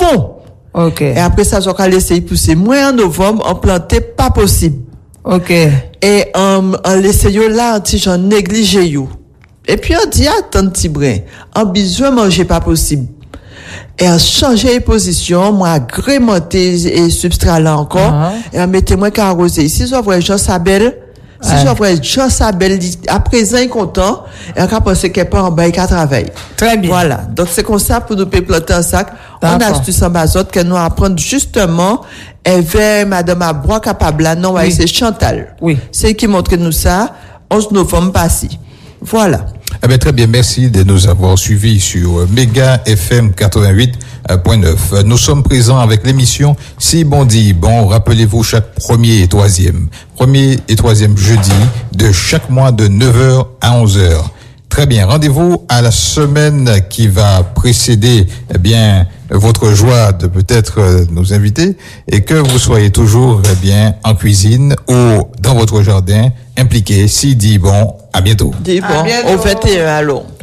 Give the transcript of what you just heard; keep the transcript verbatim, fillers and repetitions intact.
fond. OK. Et après ça, on va laisser pousser. Moins en novembre, on planter pas possible. OK. Et on, on laisse yo là, si j'en néglige yo. Et puis on dit, attends, petit brin. En besoin manger pas possible. Et on change les positions, moi agrémenter et substrat là encore. Uh-huh. Et on mette moi carrosé. Si je vois Jean Sabel, si ouais. je vois Jean Sabel, à présent il est content, et on a pensé qu'elle pas en bas, qu'à travailler. Très bien. Voilà. Donc c'est comme ça pour nous planter un sac. On a astuce en bazote que nous apprendre justement, et vers Madame Abrois capable là, non, oui. c'est Chantal. Oui. C'est qui montre nous ça, onze novembre passé. Voilà. Eh bien, très bien, merci de nous avoir suivis sur Méga F M quatre-vingt-huit point neuf. Nous sommes présents avec l'émission Si bon dit bon. Rappelez-vous chaque premier et troisième, premier et troisième jeudi de chaque mois de neuf heures à onze heures. Très bien, rendez-vous à la semaine qui va précéder, eh bien, votre joie de peut-être nous inviter et que vous soyez toujours, eh bien, en cuisine ou dans votre jardin impliqué. Si dit bon, à bientôt. Dis bon, au vingt et un, allons.